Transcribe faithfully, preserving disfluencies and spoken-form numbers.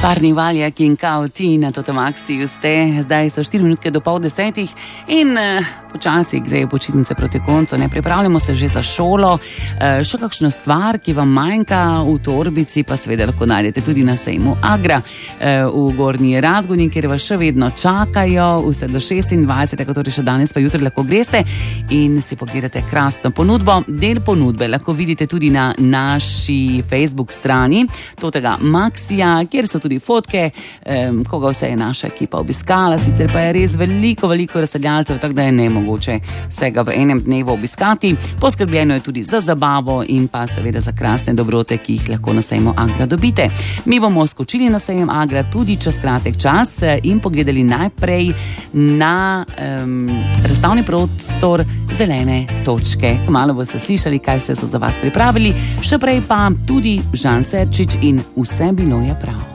Parni Valjak in Kao Ti na Totomaksiju ste, zdaj so štiri minutke do pol desetih in uh, počasi grejo počitnice proti koncu, ne pripravljamo se že za šolo. Uh, še kakšna stvar, ki vam manjka v torbici, pa seveda lahko najdete tudi na sejmu Agra uh, v Gornji Radgoni, kjer vas še vedno čakajo, vse do šestindvajsetega, torej še danes pa jutri lahko greste in si pogledate krasno ponudbo. Del ponudbe lahko vidite tudi na naši Facebook strani Totega Maksija, kjer so tudi fotke, um, koga vse je naša ekipa obiskala, sicer pa je res veliko, veliko razstavljalcev, tako da je nemogoče vsega v enem dnevu obiskati. Poskrbljeno je tudi za zabavo in pa seveda za krasne dobrote, ki jih lahko na sejmu Agra dobite. Mi bomo skočili na sejem Agra tudi čez kratek čas in pogledali najprej na um, razstavni prostor Zelene točke. Kmalu boste slišali, kaj vse so za vas pripravili, še prej pa tudi Žan Serčič in Vse bilo je prav.